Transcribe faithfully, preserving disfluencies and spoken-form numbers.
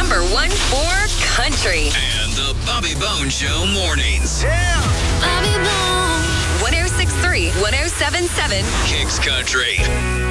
number one for country. And the Bobby Bone Show mornings. Yeah. Bobby Bone. one oh six point three, one oh seven point seven. Kicks Country.